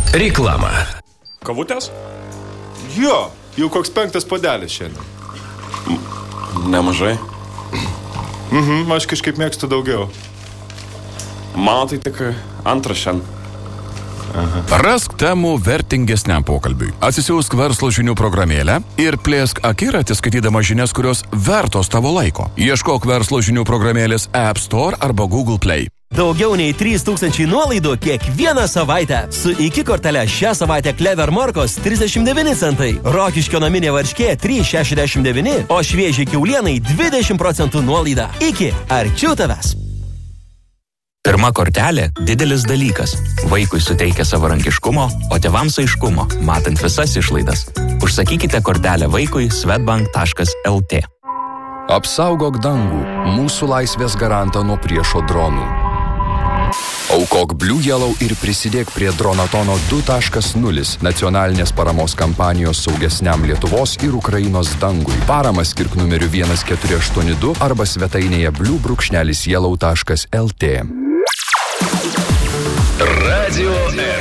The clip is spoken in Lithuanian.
Reklama. Kavutės? Jo, jau koks 5 puodelis šiandien. Nemažai. Aš kažkaip mėgstu daugiau. Mano tai tik antras šiandien. Rask temų vertingesniam pokalbiui. Atsisiųsk verslo žinių programėlę ir plėsk akiratį skaitydama žinias, kurios vertos tavo laiko. Ieškok verslo žinių programėlės App Store arba Google Play. Daugiau nei 3000 nuolaidų kiekvieną savaitę. Su iki kortele šią savaitę Clever morkos 39 centai, Rokiškio naminė varškė 3,69, o šviežiai kiaulienai 20% nuolaida. Iki arčiau tavęs. Pirma kortelė – didelis dalykas. Vaikui suteikia savarankiškumo, o tėvams aiškumo, matant visas išlaidas. Užsakykite kortelę vaikui swedbank.lt. Apsaugok dangų, mūsų laisvės garantą nuo priešo dronų. Aukok Blue Yellow ir prisidėk prie Dronatono 2.0 nacionalinės paramos kampanijos saugesniam Lietuvos ir Ukrainos dangui. Paramą skirk numeriu 1482 arba svetainėje blue-yellow.lt. Radio